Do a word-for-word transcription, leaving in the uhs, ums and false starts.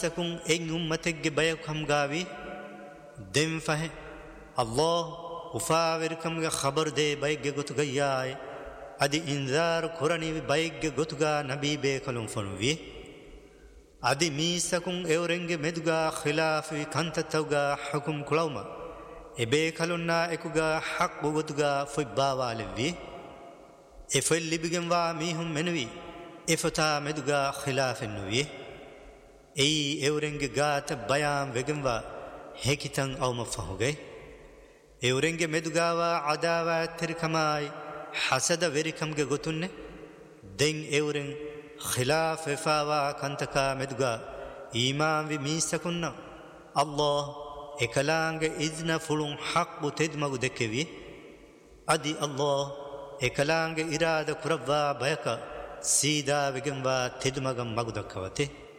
سكون إن أمتك بيكم غاوي دم فه الله وفاوركم خبر دي بيك غتغياي أدي إنذار قراني بيك غتغا نبي بيكلون فنوي أدي ميسكون إورنج مدغا خلاف كنتتوغا حكم كلوما إبيكلونا إكوغا حق غتغا فباوالوي إفل لبغنوا ميهم منوي إفتا مدغا خلاف النوي أي إورنج غات بيان وغنوا هكتن أو مفهوغي إورنج مدغاوا عداوا تركماي حسد وركم غتن دين إورن خلاف فاوا كنتكا مدغا إيمان وميسكن الله إكلانج إذن فلون حق بتدمغ دكوي أدي الله إكلانج إرادة كربوا بيكا سيدا وغنوا تدمغ مغدكوته